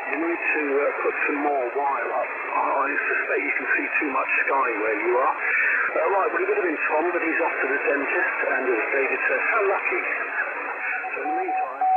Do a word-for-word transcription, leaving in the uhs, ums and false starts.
You need to uh, put some more wire up. I, I suspect you can see too much sky where you are. Uh, right, we would have been Tom, but he's off to the dentist, and as David says, how lucky. So in the meantime...